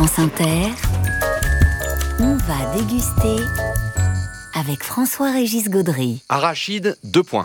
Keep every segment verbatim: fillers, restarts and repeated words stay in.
France Inter, on va déguster avec François-Régis Gaudry. Arachide, deux points.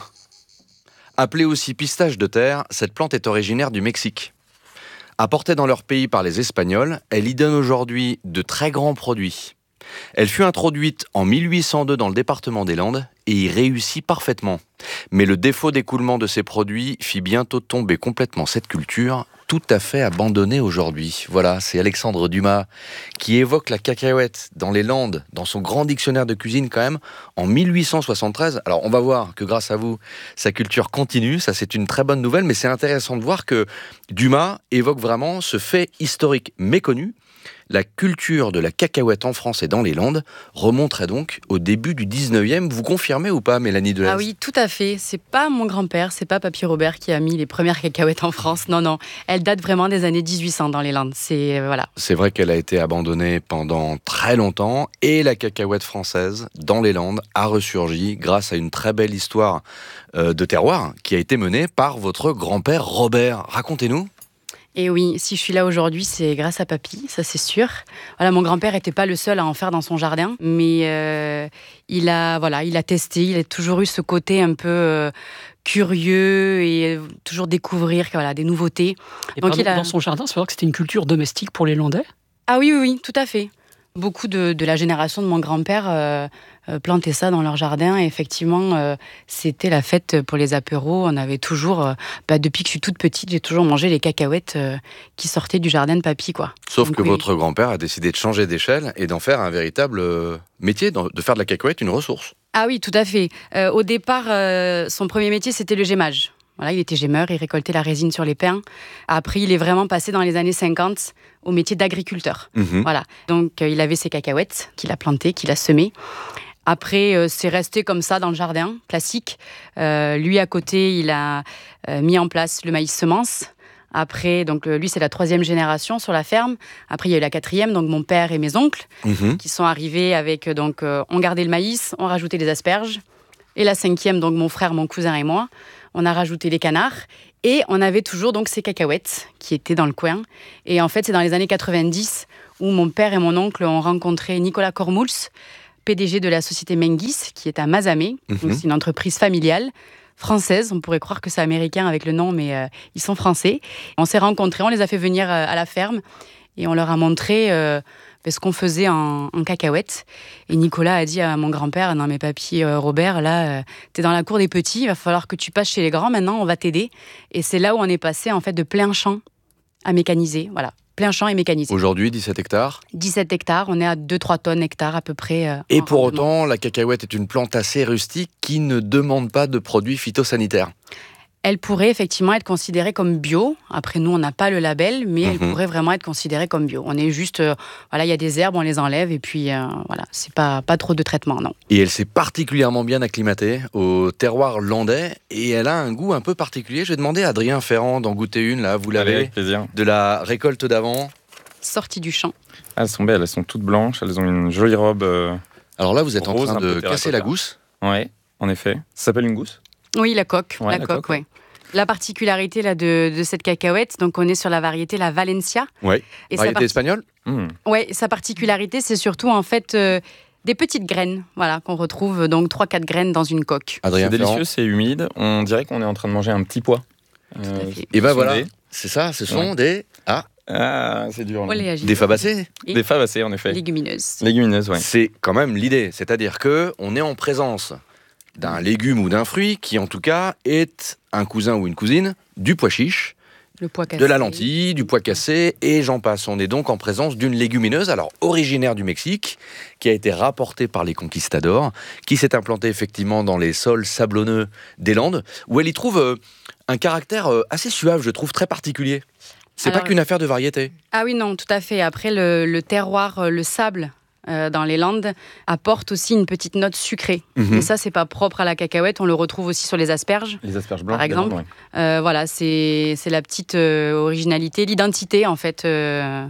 Appelée aussi pistache de terre, cette plante est originaire du Mexique. Apportée dans leur pays par les Espagnols, elle y donne aujourd'hui de très grands produits. Elle fut introduite en mille huit cent deux dans le département des Landes et y réussit parfaitement. Mais le défaut d'écoulement de ces produits fit bientôt tomber complètement cette culture, tout à fait abandonnée aujourd'hui. Voilà, c'est Alexandre Dumas qui évoque la cacahuète dans les Landes, dans son grand dictionnaire de cuisine quand même, en mille huit cent soixante-treize. Alors on va voir que grâce à vous, sa culture continue, ça c'est une très bonne nouvelle, mais c'est intéressant de voir que Dumas évoque vraiment ce fait historique méconnu. La culture de la cacahuète en France et dans les Landes remonterait donc au début du dix-neuvième. Vous confirmez ou pas, Mélanie Delaz ? Ah oui, tout à fait. C'est pas mon grand-père, c'est pas Papy Robert qui a mis les premières cacahuètes en France. Non, non. Elle date vraiment des années dix-huit cents dans les Landes. C'est, euh, voilà. C'est vrai qu'elle a été abandonnée pendant très longtemps et la cacahuète française dans les Landes a ressurgi grâce à une très belle histoire euh, de terroir qui a été menée par votre grand-père Robert. Racontez-nous. Et oui, si je suis là aujourd'hui, c'est grâce à Papy, ça c'est sûr. Voilà, mon grand-père n'était pas le seul à en faire dans son jardin, mais euh, il a, voilà, il a testé, il a toujours eu ce côté un peu euh, curieux et euh, toujours découvrir voilà, des nouveautés. Et Donc, pardon, il a... dans son jardin, c'est vrai que c'était une culture domestique pour les Landais ? Ah oui, oui, oui, tout à fait. Beaucoup de, de la génération de mon grand-père euh, euh, plantaient ça dans leur jardin. Et effectivement, euh, c'était la fête pour les apéros. On avait toujours, euh, bah, depuis que je suis toute petite, j'ai toujours mangé les cacahuètes euh, qui sortaient du jardin de papy, quoi. Sauf Donc, que oui. votre grand-père a décidé de changer d'échelle et d'en faire un véritable euh, métier, de faire de la cacahuète une ressource. Ah oui, tout à fait. Euh, au départ, euh, son premier métier, c'était le gémage. Voilà, il était gémeur, il récoltait la résine sur les pins. Après, il est vraiment passé dans les années cinquante au métier d'agriculteur. Mmh. Voilà. Donc, euh, il avait ses cacahuètes qu'il a plantées, qu'il a semées. Après, euh, c'est resté comme ça dans le jardin, classique. Euh, lui, à côté, il a euh, mis en place le maïs semence. Après, donc euh, lui, c'est la troisième génération sur la ferme. Après, il y a eu la quatrième, donc mon père et mes oncles, Mmh. qui sont arrivés avec, donc, euh, on gardait le maïs, on rajoutait les asperges. Et la cinquième, donc mon frère, mon cousin et moi, on a rajouté les canards. Et on avait toujours donc ces cacahuètes qui étaient dans le coin. Et en fait, c'est dans les années quatre-vingt-dix où mon père et mon oncle ont rencontré Nicolas Cormouls, P D G de la société Menguis, qui est à Mazamet. Mmh. Donc, c'est une entreprise familiale française. On pourrait croire que c'est américain avec le nom, mais euh, ils sont français. On s'est rencontrés, on les a fait venir euh, à la ferme et on leur a montré euh, ce qu'on faisait en, en cacahuètes. Et Nicolas a dit à mon grand-père, non mais papy euh, Robert, là, euh, t'es dans la cour des petits, il va falloir que tu passes chez les grands maintenant, on va t'aider. Et c'est là où on est passé en fait de plein champ à mécaniser, voilà. Plein champ et mécanisé. Aujourd'hui, dix-sept hectares. dix-sept hectares, on est à deux à trois tonnes hectares à peu près. Euh, Et en pour rendement. autant, la cacahuète est une plante assez rustique qui ne demande pas de produits phytosanitaires. Elle pourrait effectivement être considérée comme bio. Après, nous, on n'a pas le label, mais elle Mhm. pourrait vraiment être considérée comme bio. On est juste, euh, voilà, il y a des herbes, on les enlève et puis euh, voilà, c'est pas, pas trop de traitement, non. Et elle s'est particulièrement bien acclimatée au terroir landais et elle a un goût un peu particulier. Je vais demander à Adrien Ferrand d'en goûter une, là, vous Allez, l'avez, avec plaisir. de la récolte d'avant. Sortie du champ. Ah, elles sont belles, elles sont toutes blanches, elles ont une jolie robe. Euh... Alors là, vous êtes Rose, en un train peu de terracotta. casser la gousse. Ouais, en effet. Ça s'appelle une gousse. Oui, la coque. Ouais, la, la coque, coque, ouais. La particularité là, de, de cette cacahuète, donc on est sur la variété la Valencia. Ouais. Et sa, Variété parti- espagnole. Mmh. ouais, sa particularité, c'est surtout en fait euh, des petites graines, voilà, qu'on retrouve donc trois quatre graines dans une coque. Adrien C'est Ferrand. délicieux, c'est humide. On dirait qu'on est en train de manger un petit pois. à fait. Et ben ce sont voilà, des- c'est ça, ce sont Ouais. des... Ah, Ah, c'est dur. Oléagineux. des fabacées. Et Des fabacées, en effet. légumineuses. Légumineuses, ouais. C'est quand même l'idée, c'est-à-dire que on est en présence d'un légume ou d'un fruit qui, en tout cas, est un cousin ou une cousine du pois chiche, Le pois cassé. de la lentille, du pois cassé, et j'en passe. On est donc en présence d'une légumineuse, alors originaire du Mexique, qui a été rapportée par les conquistadors, qui s'est implantée effectivement dans les sols sablonneux des Landes, où elle y trouve euh, un caractère euh, assez suave, je trouve, très particulier. C'est Alors, pas qu'une affaire de variété. Ah oui, non, tout à fait. Après, le, le terroir, euh, le sable euh, dans les Landes apporte aussi une petite note sucrée. Mhm. Et ça, c'est pas propre à la cacahuète. On le retrouve aussi sur les asperges. Les asperges blanches. Par exemple. des Landes, ouais. Euh, voilà, c'est c'est la petite euh, originalité, l'identité en fait euh,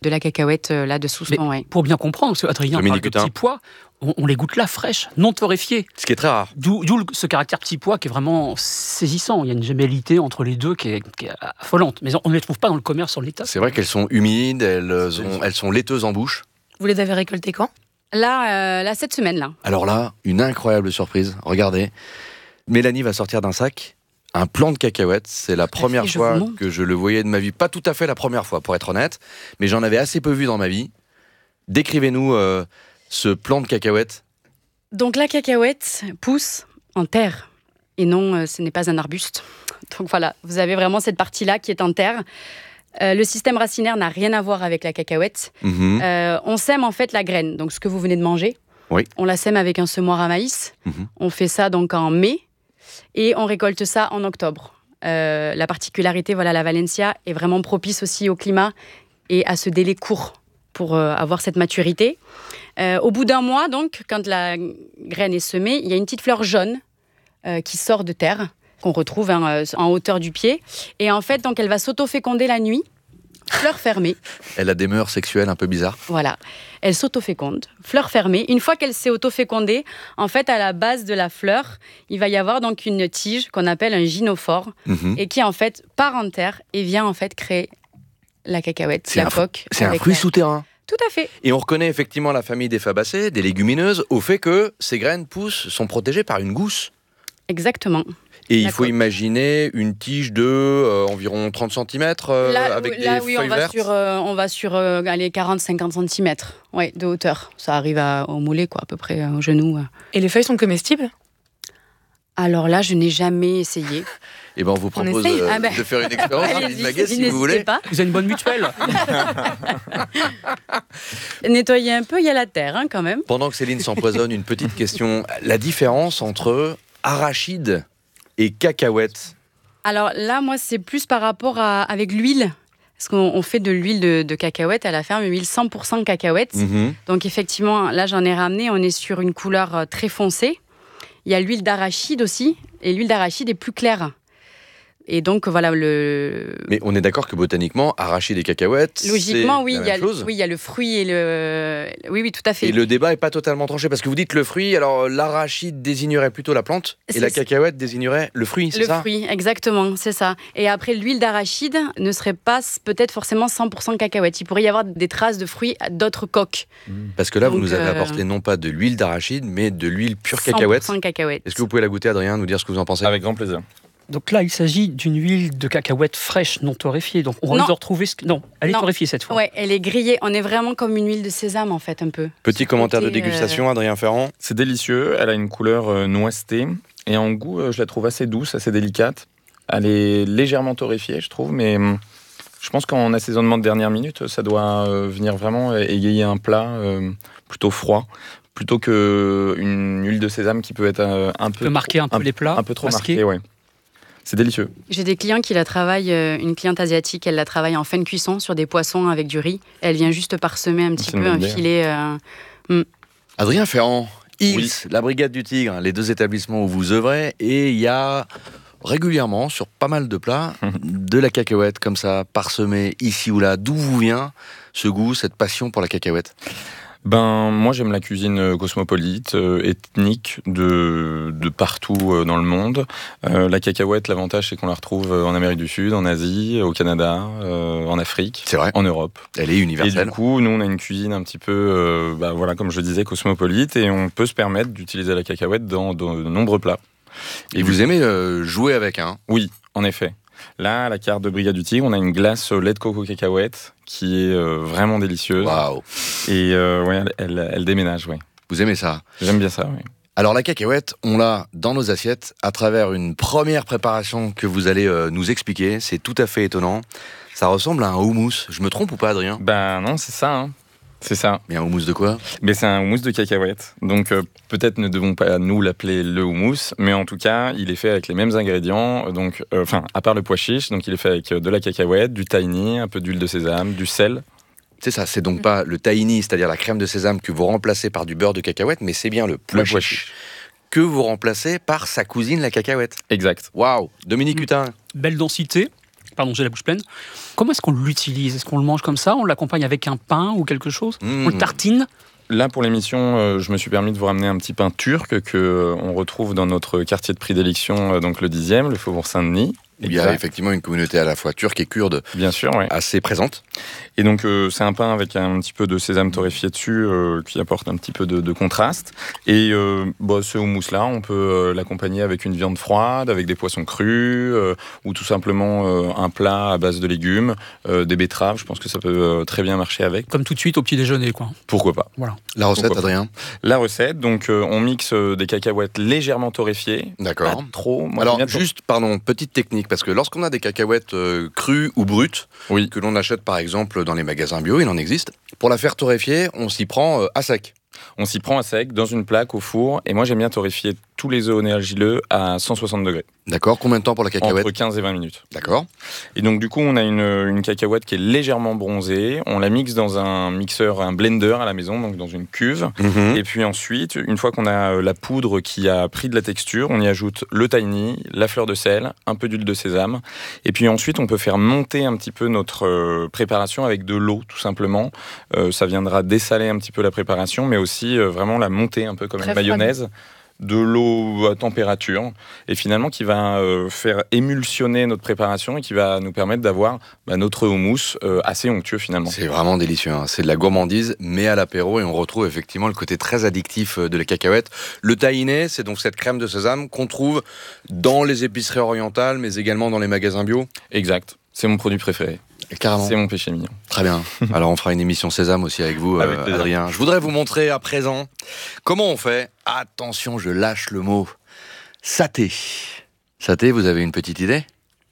de la cacahuète euh, là de Soussan. Ouais. Pour bien comprendre, parce que Adrien Dominique parle de Hutin. petits pois, on, on les goûte là, fraîches, non torréfiées. Ce qui est très rare. D'où, d'où le- ce caractère petit pois qui est vraiment saisissant. Il y a une gémellité entre les deux qui est, qui est affolante. Mais on ne les trouve pas dans le commerce sur l'état. C'est vrai qu'elles sont humides, elles, ont- elles sont laiteuses en bouche. Vous les avez récoltés quand? Là, euh, là, cette semaine là. Alors là, une incroyable surprise. Regardez, Mélanie va sortir d'un sac un plant de cacahuètes. C'est la première je fois vous montre. que je le voyais de ma vie. Pas tout à fait la première fois, pour être honnête, mais j'en avais assez peu vu dans ma vie. Décrivez-nous euh, ce plant de cacahuètes. Donc la cacahuète pousse en terre et non, euh, ce n'est pas un arbuste. Donc voilà, vous avez vraiment cette partie-là qui est en terre. Euh, le système racinaire n'a rien à voir avec la cacahuète. Mhm. Euh, on sème en fait la graine, donc ce que vous venez de manger. Oui. On la sème avec un semoir à maïs. Mhm. On fait ça donc en mai et on récolte ça en octobre. Euh, la particularité, voilà, la Valencia est vraiment propice aussi au climat et à ce délai court pour euh, avoir cette maturité. Euh, au bout d'un mois, donc, quand la graine est semée, il y a une petite fleur jaune euh, qui sort de terre, qu'on retrouve hein, euh, en hauteur du pied. Et en fait, donc, elle va s'auto-féconder la nuit, fleur fermée. Elle a des mœurs sexuelles un peu bizarres. Voilà, elle s'auto-féconde, fleur fermée. Une fois qu'elle s'est auto-fécondée, en fait, à la base de la fleur, il va y avoir donc une tige qu'on appelle un gynophore Mhm. et qui en fait part en terre et vient en fait créer la cacahuète, C'est la un fr- coque. C'est un avec fruit la- souterrain. Tout à fait. Et on reconnaît effectivement la famille des fabacées, des légumineuses, au fait que ces graines poussent, sont protégées par une gousse. Exactement. Et il La faut coque. imaginer une tige de euh, environ trente centimètres là, avec là, des oui, feuilles on va vertes. sur, euh, on va sur euh, allez, quarante à cinquante centimètres ouais, de hauteur. Ça arrive à, au mollet, quoi, à peu près euh, au genou. euh. Et les feuilles sont comestibles? Alors là, je n'ai jamais essayé. Et ben on vous propose essaye. euh, Ah ben. de faire une expérience, Allez-y, Aline Maguet, si n'hésitez vous voulez. pas. Vous avez une bonne mutuelle. Nettoyer un peu, il y a la terre hein, quand même. Pendant que Céline s'empoisonne, une petite question. La différence entre arachide et cacahuète. Alors là, moi, c'est plus par rapport à avec l'huile. Parce qu'on on fait de l'huile de, de cacahuète à la ferme, huile cent pour cent cacahuète. Mhm. Donc effectivement, là, j'en ai ramené. On est sur une couleur euh, très foncée. Il y a l'huile d'arachide aussi. Et l'huile d'arachide est plus claire. Et donc, voilà, le... Mais on est d'accord que botaniquement, arachide et cacahuète, Logiquement, c'est oui, la il y, a, même chose. oui, il y a le fruit et le... Oui, oui, tout à fait. Et le débat est pas totalement tranché parce que vous dites le fruit, alors l'arachide désignerait plutôt la plante et C'est la ça. cacahuète désignerait le fruit, c'est Le ça? fruit, exactement, c'est ça. Et après, l'huile d'arachide ne serait pas s- peut-être forcément cent pour cent cacahuète. Il pourrait y avoir des traces de fruits à d'autres coques. Parce que là, vous Donc, nous avez euh, apporté non pas de l'huile d'arachide, mais de l'huile pure cacahuète. cent pour cent cacahuète. Est-ce que vous pouvez la goûter, Adrien, nous dire ce que vous en pensez? Avec grand plaisir. Donc là, il s'agit d'une huile de cacahuète fraîche, non torréfiée. Donc on Non. risque de retrouver ce que... Non, elle est Non. torréfiée cette fois. Ouais, elle est grillée. On est vraiment comme une huile de sésame, en fait, un peu. Petit commentaire de côté, dégustation, Adrien Ferrand. C'est délicieux, elle a une couleur euh, noissetée et en goût, euh, je la trouve assez douce, assez délicate. Elle est légèrement torréfiée, je trouve, mais hum, je pense qu'en assaisonnement de dernière minute, ça doit euh, venir vraiment égayer un plat euh, plutôt froid, plutôt qu'une huile de sésame qui peut être euh, un peu peut marquer un peu les plats, un peu trop masquer. marquée, ouais. C'est délicieux. J'ai des clients qui la travaillent, euh, une cliente asiatique, elle la travaille en fin de cuisson sur des poissons avec du riz. Elle vient juste parsemer un petit C'est une peu, un bonne idée, filet. euh, Adrien Ferrand, Hills, Oui. la Brigade du Tigre, les deux établissements où vous œuvrez, et il y a régulièrement, sur pas mal de plats, de la cacahuète comme ça, parsemée ici ou là. D'où vous vient ce goût, cette passion pour la cacahuète? Ben, moi, j'aime la cuisine cosmopolite, euh, ethnique, de, de partout euh, dans le monde. Euh, la cacahuète, l'avantage, c'est qu'on la retrouve euh, en Amérique du Sud, en Asie, au Canada, euh, en Afrique, C'est vrai, en Europe. elle est Et universelle. du coup, nous, on a une cuisine un petit peu, euh, bah, voilà, comme je le disais, cosmopolite, et on peut se permettre d'utiliser la cacahuète dans, dans de nombreux plats. Et vous aimez euh, jouer avec, hein? Oui, en effet. Là, à la carte de Brigade du Tigre, on a une glace au lait de coco cacahuète qui est euh, vraiment délicieuse. Waouh, Et euh, ouais, elle, elle, elle déménage, ouais. vous aimez ça? J'aime bien ça, oui. Alors la cacahuète, on l'a dans nos assiettes à travers une première préparation que vous allez euh, nous expliquer. C'est tout à fait étonnant. Ça ressemble à un houmous. Je me trompe ou pas, Adrien? Ben non, c'est ça, hein. C'est ça. Mais un houmous de quoi? Mais c'est un houmous de cacahuètes. Donc euh, peut-être ne devons pas nous l'appeler le houmous, mais en tout cas, il est fait avec les mêmes ingrédients. Donc, euh, enfin, à part le pois chiche, donc il est fait avec euh, de la cacahuète, du tahini, un peu d'huile de sésame, du sel. C'est ça, c'est donc pas le tahini, c'est-à-dire la crème de sésame que vous remplacez par du beurre de cacahuète, mais c'est bien le pois Le pois chiche chiche. que vous remplacez par sa cousine la cacahuète. Exact. Waouh, Dominique Hutin. Belle densité. Pardon, j'ai la bouche pleine. Comment est-ce qu'on l'utilise ? Est-ce qu'on le mange comme ça ? On l'accompagne avec un pain ou quelque chose ? Mmh. On le tartine ? Là, pour l'émission, euh, je me suis permis de vous ramener un petit pain turc que euh, on retrouve dans notre quartier de prédilection, euh, donc le dixième, le Faubourg Saint-Denis. Il y a effectivement une communauté à la fois turque et kurde Bien sûr, oui. assez présente. Et donc, euh, c'est un pain avec un petit peu de sésame torréfié dessus euh, qui apporte un petit peu de, de contraste. Et euh, bah, ce houmous-là, on peut euh, l'accompagner avec une viande froide, avec des poissons crus, euh, ou tout simplement euh, un plat à base de légumes, euh, des betteraves. Je pense que ça peut euh, très bien marcher avec. Comme tout de suite au petit déjeuner, quoi. Pourquoi pas ? Voilà. La recette, Pourquoi pas. Adrien ? La recette, donc euh, on mixe euh, des cacahuètes légèrement torréfiées. D'accord. Pas trop. Moi, Alors, j'aime bien juste, pardon, petite technique, parce que lorsqu'on a des cacahuètes euh, crues ou brutes, Oui. que l'on achète par exemple dans les magasins bio, il en existe, pour la faire torréfier, on s'y prend euh, à sec. On s'y prend à sec, dans une plaque, au four. Et moi, j'aime bien torréfier tous les œufs onéalgileux à cent soixante degrés. D'accord. Combien de temps pour la cacahuète ? Entre quinze et vingt minutes. D'accord. Et donc, du coup, on a une, une cacahuète qui est légèrement bronzée. On la mixe dans un mixeur, un blender à la maison, donc dans une cuve. Mhm. Et puis ensuite, une fois qu'on a la poudre qui a pris de la texture, on y ajoute le tahini, la fleur de sel, un peu d'huile de sésame. Et puis ensuite, on peut faire monter un petit peu notre euh, préparation avec de l'eau, tout simplement. Euh, ça viendra dessaler un petit peu la préparation, mais aussi euh, vraiment la monter un peu comme Très une mayonnaise. De l'eau à température, et finalement qui va euh, faire émulsionner notre préparation et qui va nous permettre d'avoir bah, notre houmous euh, assez onctueux finalement. C'est vraiment délicieux, hein. C'est de la gourmandise, mais à l'apéro, et on retrouve effectivement le côté très addictif de la cacahuète. Le tahiné, c'est donc cette crème de sésame qu'on trouve dans les épiceries orientales, mais également dans les magasins bio. Exact, c'est mon produit préféré. Carrément. C'est mon péché mignon. Très bien. Alors on fera une émission sésame aussi avec vous, Avec euh, plaisir. Adrien. Je voudrais vous montrer à présent comment on fait. Attention, je lâche le mot. Saté. Saté, vous avez une petite idée ?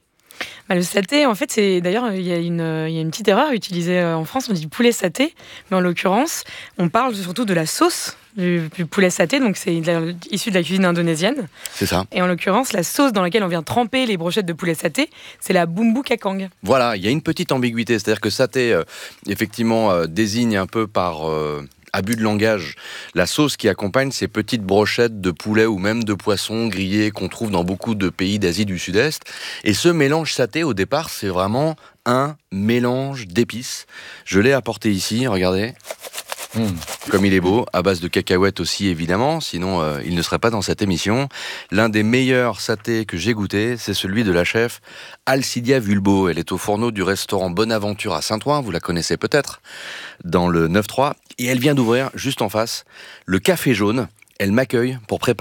Bah, le saté, en fait, c'est d'ailleurs il y a une il y a une petite erreur utilisée en France. On dit poulet saté, mais en l'occurrence, on parle surtout de la sauce du, du poulet saté. Donc c'est de la- issu de la cuisine indonésienne. C'est ça. Et en l'occurrence, la sauce dans laquelle on vient tremper les brochettes de poulet saté, c'est la bumbu kakang. Voilà, il y a une petite ambiguïté. C'est-à-dire que saté, euh, effectivement, euh, désigne un peu par euh, abus de langage la sauce qui accompagne ces petites brochettes de poulet ou même de poisson grillés qu'on trouve dans beaucoup de pays d'Asie du Sud-Est. Et ce mélange saté, au départ, c'est vraiment un mélange d'épices. Je l'ai apporté ici, regardez. Mmh. Comme il est beau, à base de cacahuètes aussi évidemment, sinon euh, il ne serait pas dans cette émission. L'un des meilleurs satés que j'ai goûté, c'est celui de la chef Alcidia Vulbo. Elle est au fourneau du restaurant Bonaventure à Saint-Ouen, vous la connaissez peut-être, dans le neuf trois. Et elle vient d'ouvrir, juste en face, le Café Jaune. Elle m'accueille pour préparer